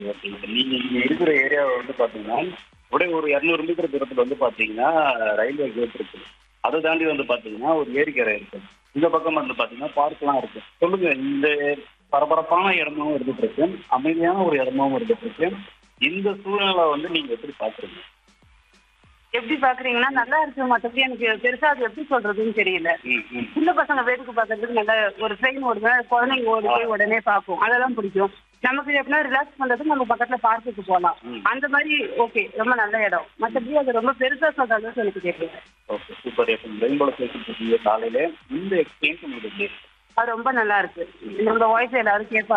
Okay. நீங்க இருக்கிற ஏரியாவை வந்து பாத்தீங்கன்னா, அப்படியே ஒரு 200 மீட்டர் தூரத்துல வந்து பாத்தீங்கன்னா, ரயில்வே கேட் இருக்கு. அதை தாண்டி வந்து பாத்தீங்கன்னா, ஒரு ஏரிக்கரை இருக்கு. இந்த பக்கம் வந்து பாத்தீங்கன்னா, பார்க்லாம் இருக்கு. சொல்லுங்க, இந்த பரபரப்பான இடமாவும் இருந்துட்டு இருக்கு, அமைதியான ஒரு இடமாவும் இருந்துட்டு இருக்கு. இந்த சூழ்நிலை வந்து நீங்க எப்படி பாக்குறீங்க? எப்படி பாக்குறீங்கன்னா நல்லா இருக்கு. மற்றபடி எனக்கு பெருசா அது எப்படி சொல்றதுன்னு தெரியல. ம், ம், சின்ன பசங்க வேடிக்கை பார்க்கறதுக்கு நல்ல ஒரு ட்ரெயின் ஓடுங்க, குழந்தைங்க ஓடி போய் உடனே பார்க்கும். அதெல்லாம் பிடிக்கும். நமக்கு எப்படின்னா ரிலாக்ஸ் பண்றதுக்கு நம்ம பக்கத்துல பார்க்குக்கு போகலாம். ம். அந்த மாதிரி ஓகே, ரொம்ப நல்ல இடம். மற்றபடி அது ரொம்ப பெருசா சொல்ற அளவுக்கு எனக்கு தெரியல. Okay, super. எஃப்எம் ரெயின்போல பேசிட்டு இருக்கீங்க காலையில. இந்த எக்ஸ்பீரியன்ஸ் உங்களுக்கு எப்படி இருக்கு? அது ரொம்ப நல்லா இருக்கு. என்னோட வாய்ஸ் எல்லாரும் கேட்பாங்க.